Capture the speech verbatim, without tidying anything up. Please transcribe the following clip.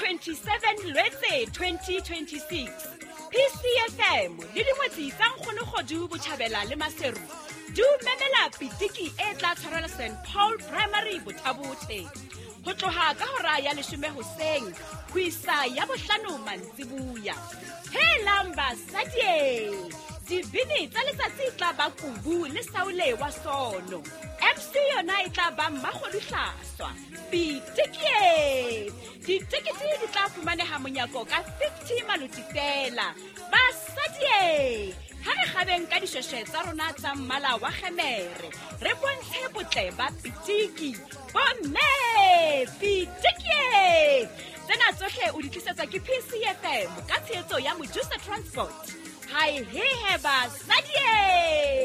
twenty-seven Lwetse twenty twenty-six. P C F M le dingwetsi tsa Nkgonogodu Botjhabela le Maseru du memela pitiki e tla tshwarela Saint Paul Primary Bothabothe ho tloha ka hora ya leshome hoseng ho isa ya bohlano mantsibuya. Helang basadie dibini tsa letsatsi tla ba Kubu le Saule wa Sono. M C yona e tla ba Mmakgoduhlaswa. Pitiki ditekete di tla fumaneha monyako ka fifty maluti fela. Basadie ha re gabeng ka dishweshwe tsa rona tsa mmala wa kgemere re bontshe botle ba pitiki bomme pitiki tsena tsohle o di tlisetsa ke P C F M ka tshehetso ya Mojusa Transport. Hai he he basadie.